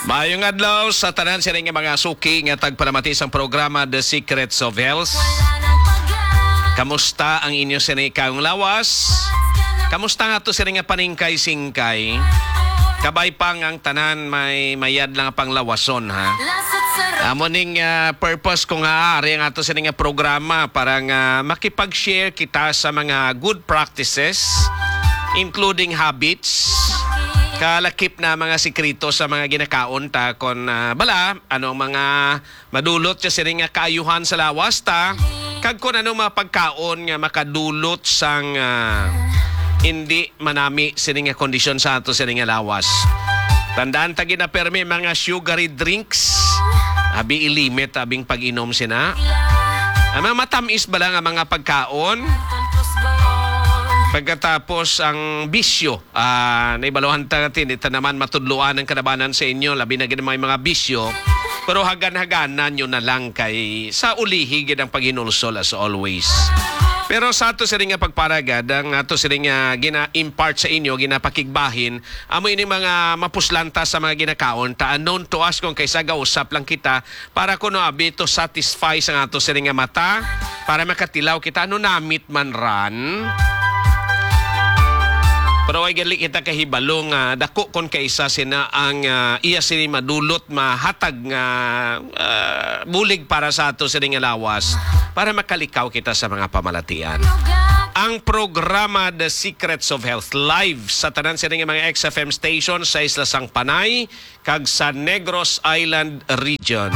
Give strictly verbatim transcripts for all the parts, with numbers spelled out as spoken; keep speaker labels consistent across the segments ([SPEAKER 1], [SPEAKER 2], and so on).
[SPEAKER 1] Maayong adlaw sa tanan sa nga mga suki nga tagpalamati sang programa The Secrets of Health. Kamusta ang inyo sa ikang lawas? Kamusta nga to sa nga paningkay-singkay? Kabay pang ang tanan may mayad lang pang lawason ha. Amo ning uh, purpose ko nga ari nga to sa nga programa para nga makipag-share kita sa mga good practices including habits. Kalakip na mga sikrito sa mga ginakaon ta kon uh, bala anong mga madulot sa sining nga kaayuhan sa lawas ta kag kun anong mga pagkaon nga makadulot sang uh, hindi manami sining nga kondisyon sa ato sining nga lawas. Tandaan ta ginapermi mga sugary drinks abi ilimit abing pag-inom sina. Ang mga matamis bala nga mga pagkaon. Pagkatapos ang bisyo, uh, naibaluhan natin, ito naman matudluan ang kalabanan sa inyo, labi na may mga bisyo, pero hagan-haganan nyo na lang kay sa ulihigid ang paghinulsol as always. Pero sa ato siring nga pagparagad, ang ato siring nga gina-impart sa inyo, ginapakigbahin, amo ini mga mapuslanta sa mga ginakaon, ta unknown to us kung kaysa gausap lang kita, para kuno abi to satisfy sa ato siring nga mata, para makatilaw kita, ano namit man ran, pero ay gali kita kahibalong uh, dako kon kaysa sina ang uh, iya sini madulot mahatag nga uh, bulig para sa ato sining lawas para makalikaw kita sa mga pamalatian. Ang programa The Secrets of Health live sa tanan sining mga X F M station sa Isla Sang Panay kag sa Negros Island region.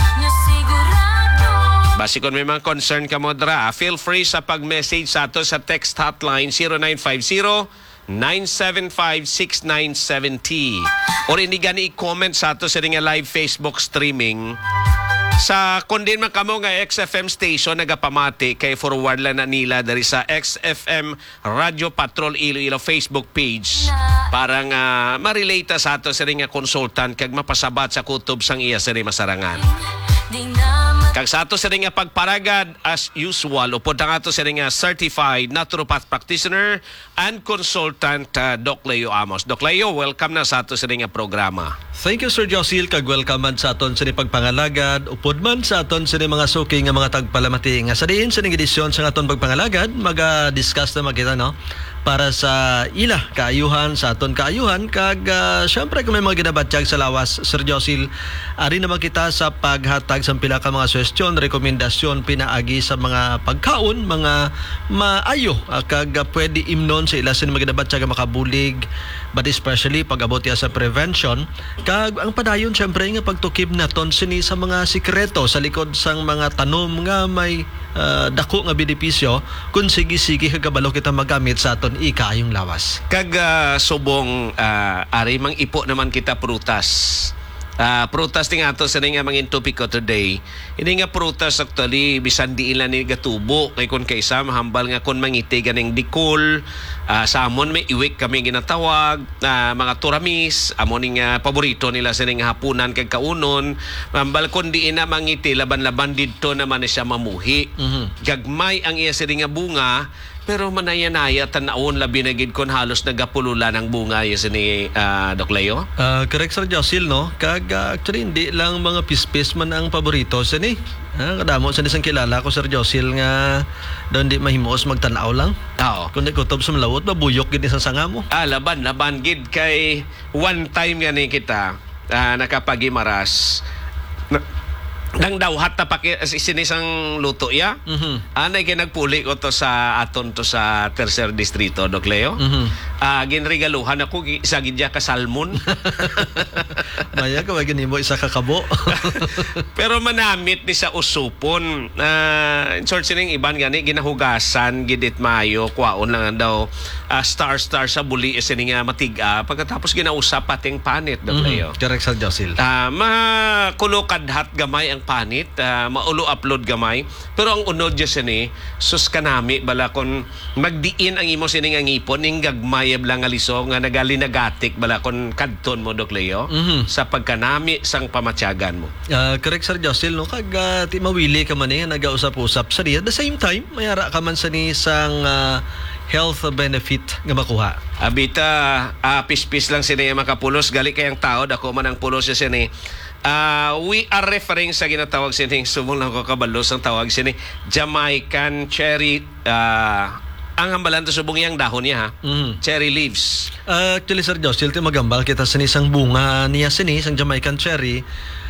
[SPEAKER 1] Basi kung may mga concern ka mo dra, feel free sa pag-message sa ato sa text hotline zero nine five zero nine seven five six nine seven zero or hindi gani i-comment sa ato sa nga live Facebook streaming sa kung din man kamo nga X F M station nagapamati kay forward lang na nila dari sa X F M Radio Patrol Iloilo Facebook page para nga ma-relate sa ato sa nga consultant kag mapasabat sa kutob sang iya sa masarangan. Kag sa ato sa nga pagparagad as usual upod ang ato sa nga certified naturopath practitioner and consultant uh, Doc Leo Amos. Doc Leo, welcome na sa ato sa nga programa.
[SPEAKER 2] Thank you Sir Josil, kag welcome man sa aton sa pagpangalagad upod man sa aton sa mga suki nga mga tagpalamati nga sa diin sa edisyon sa aton pagpangalagad maga-discuss na magkita no para sa ila kaayuhan sa aton kaayuhan kag uh, syempre kung may mga ginabatyag sa lawas Sir Josil ari naman kita sa paghatag sa pila ka mga suggestion, rekomendasyon pinaagi sa mga pagkaon mga maayo uh, kag uh, pwede imnon sa ila sa mga ginabatyag makabulig but especially pag-abot ya sa prevention kag ang padayon syempre nga pagtukib naton sini sa mga sikreto sa likod sang mga tanom nga may uh, dako nga benepisyo kung sige-sige kagabalo kita magamit sa aton ikaayong lawas.
[SPEAKER 1] Kag uh, subong uh, ari mang ipo naman kita prutas. Uh, prutas ting ato sa nga mga topic ko today. Ini nga prutas actually bisan di ilan ni gatubo kay kun kaysa mahambal nga kun mangiti ganing dikol, uh, samon may iwik kami ginatawag, uh, mga turamis, amo ning uh, paborito nila sa ning hapunan kag kaunon. Mahambal kun di ina mangiti laban-laban didto naman siya mamuhi. Mm-hmm. Gagmay ang iya sa nga bunga pero manaya-naya tanaon labi na gid kon halos nagapulula ng bunga yes ni uh, Doc Leo.
[SPEAKER 2] Uh, correct Sir Josil no. Kag uh, actually hindi lang mga pispis man ang paborito sa ni. Ha, kadamo sa isang kilala ko Sir Josil nga doon di mahimuos magtanaw lang.
[SPEAKER 1] Oo.
[SPEAKER 2] Kung nagkutob sa malawot mabuyok gid isang sanga mo.
[SPEAKER 1] Ah laban laban gid kay one time gani kita uh, nakapagimaras. Na, nang dawhat ta paki sinisang luto ya. Mm-hmm. Anay kay nagpuli ko to sa aton to sa Tercer Distrito Doc Leo. Mm-hmm. Ah ginregaluhan ako isa gid ka salmon.
[SPEAKER 2] Maya ka wag mo isa ka kabo.
[SPEAKER 1] Pero manamit ni sa usupon. Uh, in short sining iban gani ginahugasan gidit mayo kwaon lang daw uh, star star sa buli sining nga matiga pagkatapos ginausap pating panit Doc Leo.
[SPEAKER 2] Mm-hmm. Correct Sir Josil.
[SPEAKER 1] Ah uh, makulokadhat gamay ang panit, uh, maulo upload gamay. Pero ang unod dyan sini, sus kanami, bala kon magdiin ang imo sining ang ipon, ning gagmayab lang aliso, nga nagalinagatik, bala kon kadton mo, Doc Leo, mm-hmm. sa pagkanami sang pamatyagan mo.
[SPEAKER 2] Uh, correct Sir Josil, no? Kag uh, ti mawili ka man eh, nag-usap-usap sa niya. At the same time, mayara ka man sa ni sang uh, health benefit nga makuha.
[SPEAKER 1] Abita, uh, pis-pis lang sini makapulos. Gali kayang tao, dako man ang pulos siya sini. Uh, we are referring sa ginatawag sini, sumong lang ko kabalos ang tawag sini, Jamaican cherry, uh, ang hambalan to subong yang dahon niya ha,
[SPEAKER 2] Mm.
[SPEAKER 1] cherry leaves.
[SPEAKER 2] Uh, actually, Sir Josil, ti magambal kita sa isang bunga niya sini, isang Jamaican cherry.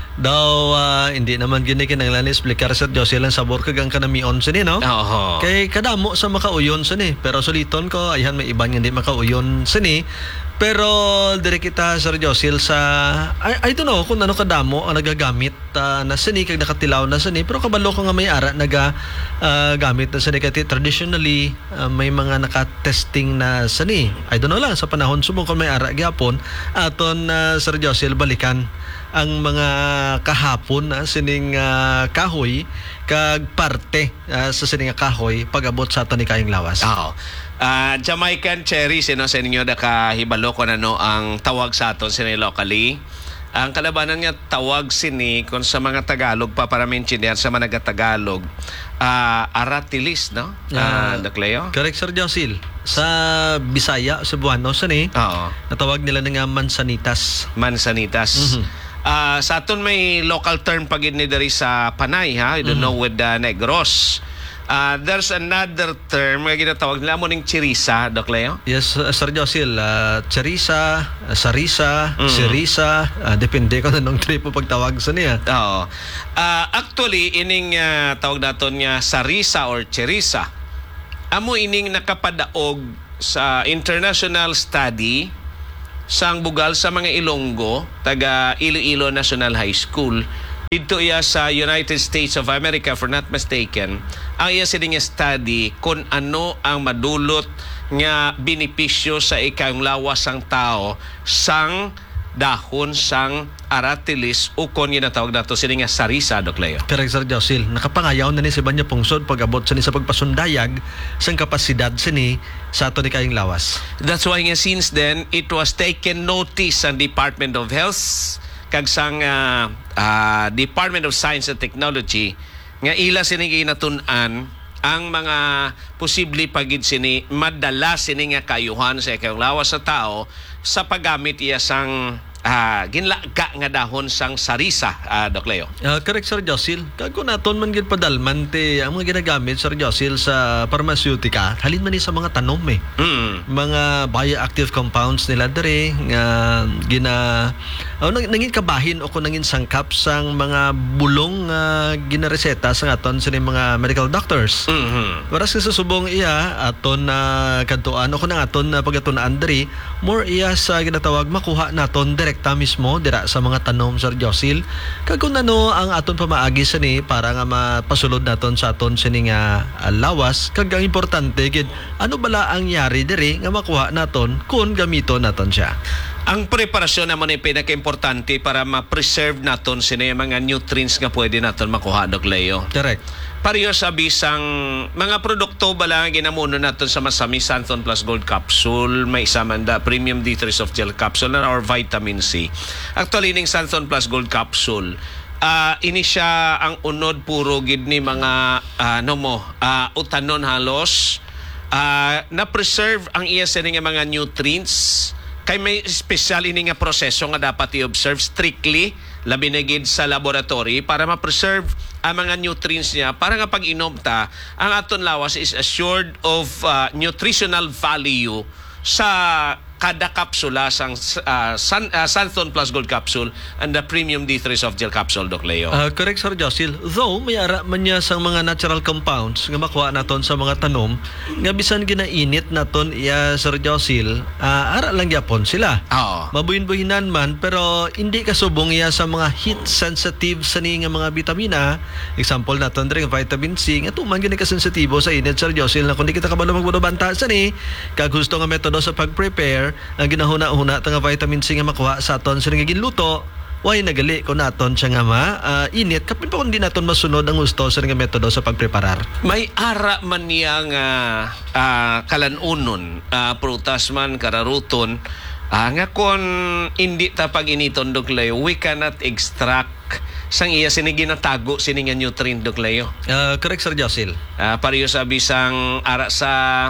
[SPEAKER 2] Daw, uh, hindi naman gini kinanglan explicar Sir Josil ang sabor kagang kanamion sini, no?
[SPEAKER 1] Oo.
[SPEAKER 2] Kay kadamo sa makauyon sini. Pero suliton ko, ayan may iban hindi makauyon sini. Pero dire kita Sir Josil sa I, I don't know kung ano kadamo ang nagagamit uh, na sini kag nakatilaw na sini, pero kabalo ko nga may ara naga uh, gamit na sini kati traditionally uh, may mga naka-testing na sini. I don't know lang sa panahon subong kon may ara gyapon aton uh, Sir Josil balikan ang mga kahapon na sining uh, kahoy kag parte uh, sa sining kahoy pag-abot sa aton ni kayong lawas.
[SPEAKER 1] Oo. Uh, Jamaican cherry, sino sa inyo nakahibalo ko na no ang tawag sa aton sini locally. Ang kalabanan nga tawag sini kung sa mga Tagalog pa para maintindihan sa mga Tagalog, uh, aratilis, no? Uh,
[SPEAKER 2] Uh,
[SPEAKER 1] Dakleo?
[SPEAKER 2] Correct, Sir Josil. Sa Bisaya, Cebuano, sani,
[SPEAKER 1] Oo.
[SPEAKER 2] natawag nila nga mansanitas.
[SPEAKER 1] Mansanitas.
[SPEAKER 2] Mhm.
[SPEAKER 1] Uh, sa aton may local term pagid ni diri sa Panay, ha? I don't know with the Negros. Uh, there's another term nga ginatawag nila mo ning chirisa, Doc Leo.
[SPEAKER 2] Yes, uh, Sir Josil, uh, Charisa, uh, Sarisa,
[SPEAKER 1] Mhm.
[SPEAKER 2] Sirisa, uh, depende ko na nung trip po pagtawag sa niya.
[SPEAKER 1] Oo. Uh, actually, ining uh, tawag naton nga sarisa or cherisa. Amo ining nakapadaog sa international study sang bugal sa mga Ilonggo, taga Iloilo National High School. Dito iya sa United States of America, for not mistaken, ang iya sining study kung ano ang madulot nga benepisyo sa ikang lawas sang tao sang dahon sang aratilis o kon ginatawag nato sini nga sarisa, Doc Leo.
[SPEAKER 2] Correct, Sir Josil. Nakapangayaw na ni si Banya Pungsod pag-abot sa ni sa pagpasundayag sang kapasidad sini sa ato ni kayong lawas.
[SPEAKER 1] That's why nga since then, it was taken notice sa Department of Health kag sang uh, uh, Department of Science and Technology nga ila sini ginatun-an ang mga posible pagid sini madala sini nga kayuhan sa ikang lawas sa tao sa paggamit iya sang uh, ginlaga nga dahon sang sarisa, uh, Doc Leo.
[SPEAKER 2] Uh, correct, Sir Josil. Kago naton man gid padalman te ang mga ginagamit, Sir Josil, sa pharmaceutica, halin man ni sa mga tanom eh.
[SPEAKER 1] Mm.
[SPEAKER 2] Mga bioactive compounds nila dere nga gina oh, nang, nangin kabahin o kung nangin sangkap sang mga bulong nga ginareseta sa aton sa mga medical doctors.
[SPEAKER 1] Mhm.
[SPEAKER 2] Waras nga susubong iya aton na uh, kantuan o kung ang aton na uh, pagatunan dere more iya sa ginatawag makuha naton direkta mismo dira sa mga tanom, Sir Josil. Kag kung ano ang aton pamaagi sa ni para nga mapasulod naton sa aton sini nga uh, lawas kag ang importante gid ano bala ang yari diri nga makuha naton kung gamiton naton siya.
[SPEAKER 1] Ang preparasyon naman ay pinaka-importante para ma-preserve naton sino yung mga nutrients nga pwede naton makuha, Doc Leo.
[SPEAKER 2] Correct.
[SPEAKER 1] Pareho sa bisang mga produkto bala ginamuno naton sa Masami Santon Plus Gold Capsule, may isa man da Premium D three Soft Gel Capsule na or Vitamin C. Actually, ning Santon Plus Gold Capsule, uh, ini siya ang unod puro gid ni mga uh, no mo, uh, utanon halos. Uh, na-preserve ang iya sa nga mga nutrients kay may special ini nga proseso nga dapat i-observe strictly labi na gid sa laboratory para ma-preserve ang mga nutrients niya para nga pag inom ta ang aton lawas is assured of uh, nutritional value sa kada kapsula sang uh, San, uh, Santon Plus Gold Capsule and the Premium D three Soft Gel Capsule, Doc Leo.
[SPEAKER 2] Uh, correct, Sir Josil. Though may ara man niya sang mga natural compounds nga makuha naton sa mga tanom nga bisan ginainit naton iya, Sir Josil, uh, ara lang gyapon sila.
[SPEAKER 1] Oo.
[SPEAKER 2] Mabuhin-buhinan man pero hindi kasubong iya sa mga heat sensitive sa ni nga mga bitamina. Example naton diri nga vitamin C nga tuman gini ka sensitibo sa init, Sir Josil, na kundi kita kabalo magbudobanta sa ni kag gusto nga metodo sa pag-prepare ang ginahuna-huna nga vitamin C nga makuha sa aton sa nga ginluto. Why nagali ko naton siya nga ma uh, init kapin pa kundi naton masunod ang gusto sa nga metodo sa pagpreparar.
[SPEAKER 1] May ara man niya nga uh, kalanunon, uh, prutas man, kararuton, uh, nga kon hindi ta pag-initon, Doc Leo, we cannot extract sang iya sini ginatago sini nga nutrient, Doc Leo.
[SPEAKER 2] Uh, correct, Sir Josil.
[SPEAKER 1] Uh, pareho sa bisang ara sa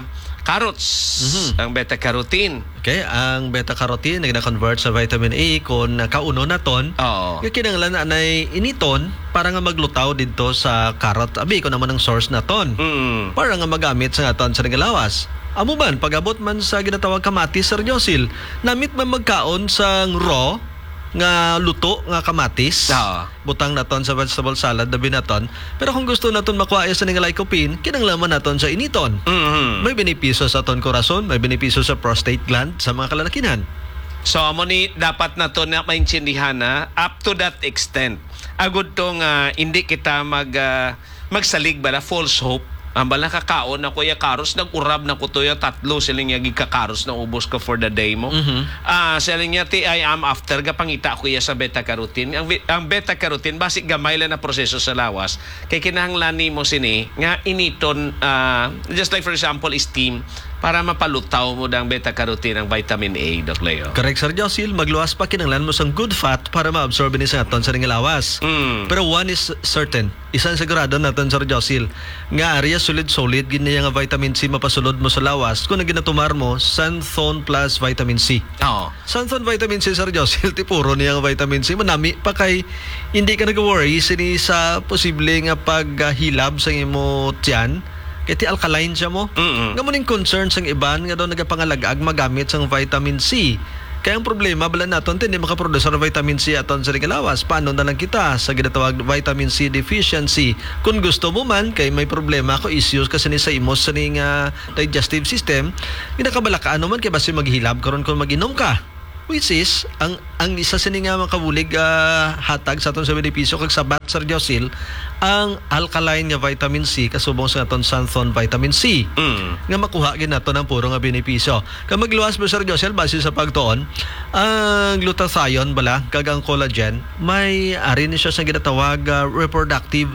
[SPEAKER 1] carrots,
[SPEAKER 2] Mhm.
[SPEAKER 1] ang beta-carotene.
[SPEAKER 2] Okay, ang beta-carotene nagna-convert sa vitamin A kung kauno naton.
[SPEAKER 1] Oo.
[SPEAKER 2] Yung kinanglan na initon para nga maglutaw dito sa carrot. Abi ko naman ang source naton.
[SPEAKER 1] Mm.
[SPEAKER 2] Para nga magamit sa aton sa nagalawas. Amo man, pag-abot man sa ginatawag kamatis, Sir Josil, namit man magkaon sa raw nga luto nga kamatis.
[SPEAKER 1] Oo.
[SPEAKER 2] Butang naton sa vegetable salad na binaton. Pero kung gusto naton makuha sa nga lycopene, kinanglaman naton sa initon.
[SPEAKER 1] Mhm.
[SPEAKER 2] May benepisyo sa aton korason, may benepisyo sa prostate gland sa mga kalalakihan.
[SPEAKER 1] So amo ni dapat na to na maintindihan na up to that extent. Agud tong uh, hindi kita mag uh, magsalig bala false hope. Ang bala kakaon na kuya karos nag-urab na ko toyo tatlo siling yagi kakaros na ubos ko for the day mo.
[SPEAKER 2] Mhm.
[SPEAKER 1] Ah, siling niya ti I am after ga pangita kuya sa beta carotene. Ang vi- ang beta carotene basic gamay lang na proseso sa lawas. Kay kinahanglan nimo sini nga initon ah, just like for example steam para mapalutaw mo dang beta carotene ang vitamin A, Doc Leo.
[SPEAKER 2] Correct, Sir Josil. Magluwas pa kinanglan mo sang good fat para ma-absorb ni sa aton sa ngalawas.
[SPEAKER 1] Mm.
[SPEAKER 2] Pero one is certain, isang sigurado natin, Sir Josil, nga area solid-solid, ganyan nga vitamin C mapasulod mo sa lawas, kung na ginatumar mo, Santhone plus vitamin C.
[SPEAKER 1] Oo.
[SPEAKER 2] Santhone vitamin C, Sir Josil, ti puro niya nga vitamin C. Manami pa kay hindi ka nag-worry sini sa posible nga paghilab sa imo tiyan, kaya ti alkaline siya mo.
[SPEAKER 1] Mm-mm.
[SPEAKER 2] Nga mo ning concern sang iban nga daw nagapangalagag magamit sang vitamin C. Kaya ang problema bala naton hindi makaproduce ng vitamin C aton sa rigalawas. Paano na lang kita sa ginatawag vitamin C deficiency? Kung gusto mo man kay may problema ko issues kasi ni sa imos sa ning uh, digestive system, ginakabalakaan naman kay basi maghilab karon kung mag-inom ka. Which is, ang ang isa sa nga makabulig uh, hatag sa aton sa benepisyo kag sabat, Sir Josil, ang alkaline nga vitamin C kasubong sa aton Santhone vitamin C.
[SPEAKER 1] Mm.
[SPEAKER 2] Nga makuha gid nato ng puro nga benepisyo. Kag magluwas mo, Sir Josil, base sa pagtuon, ang glutathione bala kag ang collagen may ari ni siya sa ginatawag uh, reproductive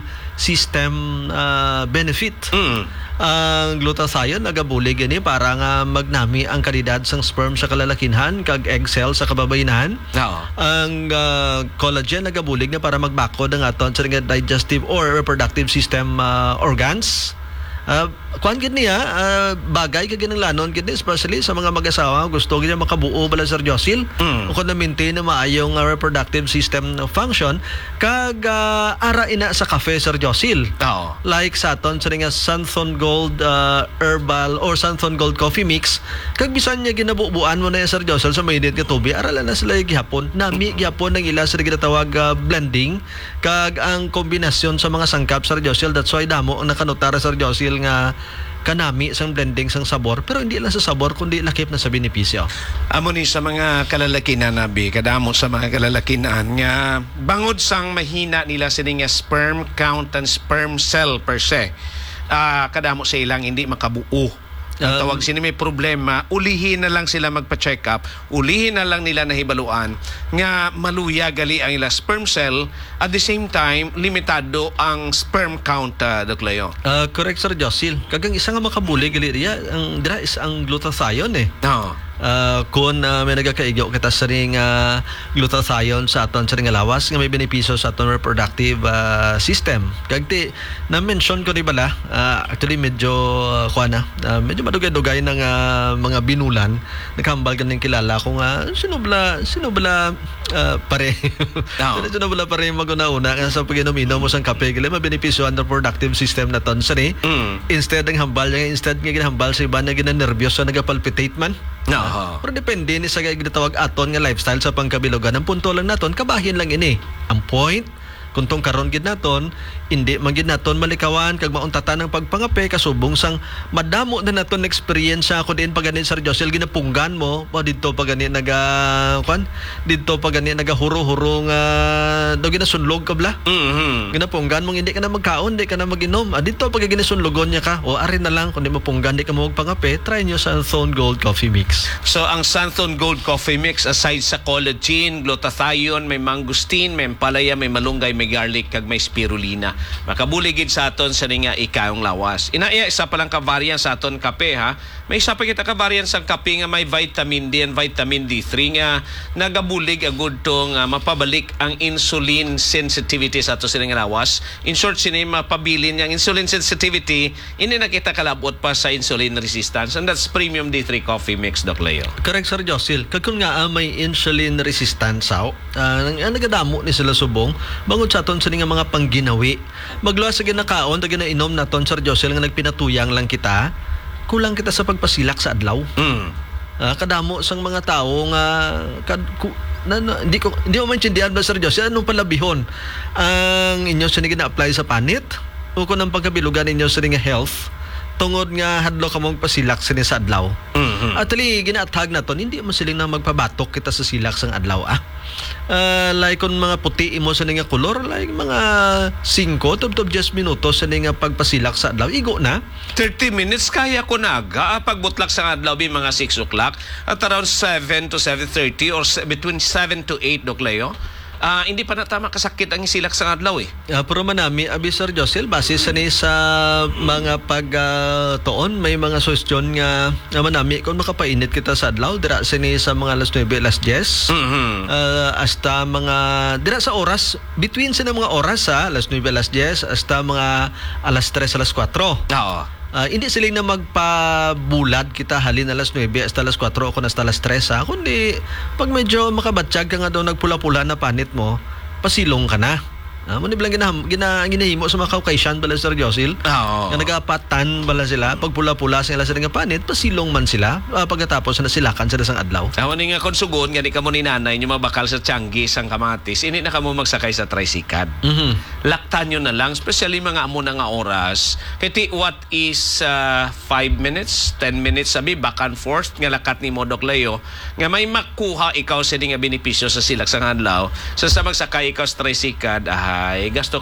[SPEAKER 2] system uh, benefit.
[SPEAKER 1] Mm.
[SPEAKER 2] Ang glutathione nagabulig gani para nga magnami ang kalidad sang sperm sa kalalakinhan kag egg cell sa kababaynahan.
[SPEAKER 1] Oo.
[SPEAKER 2] Ang uh, collagen nagabulig na para magbakod ang aton sa nga digestive or reproductive system uh, organs. Uh, kuan gid niya uh, bagay kag ginanglanon gid ni, especially sa mga mag-asawa gusto gid niya makabuo bala, Sir Josil.
[SPEAKER 1] Mm.
[SPEAKER 2] O kung na-maintain na maayong uh, reproductive system function kag uh, ara ina sa cafe, Sir Josil.
[SPEAKER 1] Oo.
[SPEAKER 2] Like sa aton sa nga Santhone Gold uh, Herbal or Santhone Gold Coffee Mix, kag bisan niya ginabubuan mo na yan, Sir Josil, sa mainit nga tubig, aralan na sila gihapon nami gihapon ng ila sa ginatawag uh, blending kag ang kombinasyon sa mga sangkap, Sir Josil. That's why damo ang nakanotara, Sir Josil, nga kanami sang blending sang sabor, pero hindi lang sa sabor kundi lakip na sa benepisyo.
[SPEAKER 1] Amo ni sa mga kalalakinan nabi, kadamo sa mga kalalakinan nga bangod sang mahina nila sini nga sperm count and sperm cell per se. Ah, kadamo sa ilang hindi makabuo. Ang
[SPEAKER 2] Um,
[SPEAKER 1] tawag sini may problema, ulihin na lang sila magpa-check up, ulihin na lang nila nahibaluan nga maluya gali ang ila sperm cell, at the same time limitado ang sperm count, uh, Doc Leo.
[SPEAKER 2] Uh, correct, Sir Josil. Kagang isa nga makabuli gali riya ang dira is ang glutathione eh.
[SPEAKER 1] No.
[SPEAKER 2] Uh, kung uh, may nagakaigyo kita sa ring uh, glutathione sa aton sa ring lawas nga may benepisyo sa aton reproductive uh, system. Kag ti na-mention ko ni bala, uh, actually medyo uh, kuana, uh, medyo madugay-dugay ng uh, mga binulan. Nakambal ganing kilala ko nga sino bala sino bala uh, pare.
[SPEAKER 1] No.
[SPEAKER 2] Sino bala pare maguna-una nga sa pag-inom mo sang kape gali mabenepisyo ang reproductive system naton sa ni.
[SPEAKER 1] Mm.
[SPEAKER 2] Instead ng hambal niya, instead nga ginahambal sa iba na ginanervyos sa nagapalpitate man.
[SPEAKER 1] No.
[SPEAKER 2] Pero depende ni sa ginatawag aton nga lifestyle sa pangkabilogan. Ang punto lang naton, kabahin lang ini. Ang point, kung tong karon gid naton, hindi man gid naton malikawan kag mauntatan ng pagpangape kasubong sang madamo na naton experience ako din pagani, Sir Josel, ginapunggan mo pa didto pagani naga kwan didto pagani naga huro-huro nga daw ginasunlog ka bla.
[SPEAKER 1] Mhm.
[SPEAKER 2] Ginapunggan mong hindi ka na magkaon, hindi ka na maginom. Ah, dito pag ginasunlogon niya ka, o ari na lang kung di mo punggan, di ka mo magpangape, try nyo sa Santhone Gold Coffee Mix.
[SPEAKER 1] So ang Santhone Gold Coffee Mix, aside sa collagen, glutathione, may mangosteen, may ampalaya, may malunggay, may may garlic kag may spirulina. Makabuligid sa aton sa nga ikayong lawas. Inaiya isa pa lang ka variant sa aton kape ha. May isa pa kita ka variant sa kape nga may vitamin D and vitamin D three nga nagabulig agud tong uh, mapabalik ang insulin sensitivity sa ato sining lawas. In short, sini mapabilin yang insulin sensitivity, hindi na kita kalabot pa sa insulin resistance, and that's Premium D three Coffee Mix, Doc Leo.
[SPEAKER 2] Correct, Sir Josil. Kagkun nga ah, may insulin resistance sao, uh, nagadamo ni sila subong, bangod sa aton sa nga mga pangginawi. Magluwas sa ginakaon, da ginainom na ton, Sir Josil, nga nagpinatuyang lang kita, kulang kita sa pagpasilak sa adlaw.
[SPEAKER 1] Mm.
[SPEAKER 2] Uh, kadamo sang mga tao nga kad, ku, na, na, hindi ko hindi mo maintindihan ba, Sir Josil, anong palabihon ang inyo sa gina-apply sa panit o kung ang pagkabilugan ninyo sa nga health tungod nga hadlo ka mong pasilak sa sa adlaw.
[SPEAKER 1] Mm-hmm.
[SPEAKER 2] At ali ginaatag na ton, hindi mo siling na magpabatok kita sa silak sang adlaw ah. Uh, like kung mga puti mo sa nga kolor, like mga five to ten minutos sa nga pagpasilak sa adlaw, igo na.
[SPEAKER 1] thirty minutes kaya ko na aga. Pagbutlak sa adlaw bi mga six o'clock at around seven to seven thirty or se- between seven to eight, Doc Leo. Ah, hindi pa na tama kasakit ang isilak sa adlaw eh.
[SPEAKER 2] Uh, pero manami, abi Sir Josil, base sa ni sa mga pag-toon, uh, may mga suggestion nga nga manami kung makapainit kita sa adlaw, dira sa ni sa mga alas nine, alas ten,
[SPEAKER 1] Mm-hmm.
[SPEAKER 2] uh, hasta mga, dira sa oras, between sa mga oras ha, alas nine, alas ten, hasta mga alas tres, alas four.
[SPEAKER 1] Oo.
[SPEAKER 2] Uh, hindi sila na magpabulad kita halin alas nine hasta alas four o kung hasta alas tres ha. Kundi pag medyo makabatsyag ka nga daw nagpula-pula na panit mo, pasilong ka na. Ah, mo ni bilang ginahim, gina, ginahimo sa mga kaukaisan bala, Sir Josil.
[SPEAKER 1] Oo.
[SPEAKER 2] Nga nagapatan bala sila, pag pula-pula sila sa nga panit, pasilong man sila. Uh, pagkatapos na silakan sila sang adlaw.
[SPEAKER 1] Ako ni nga konsugon, nga di ka mo ni nanay, yung mabakal sa tianggi, sang kamatis, ini na ka mo magsakay sa tricycad.
[SPEAKER 2] Mhm.
[SPEAKER 1] Laktan nyo na lang, especially mga amo na nga oras. Kaya what is uh, five minutes, ten minutes, sabi, back and forth, nga lakat ni mo, Doc Leo, nga may makuha ikaw sa nga benepisyo sa silak sang adlaw. So sa magsakay ikaw sa tricycad, ay gasto